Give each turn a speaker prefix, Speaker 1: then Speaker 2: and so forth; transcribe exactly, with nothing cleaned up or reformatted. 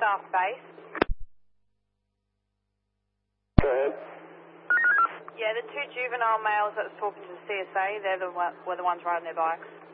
Speaker 1: staff base.
Speaker 2: Go ahead.
Speaker 1: Yeah, the two juvenile males that was talking to the C S A, they're the one, were the ones riding their bikes.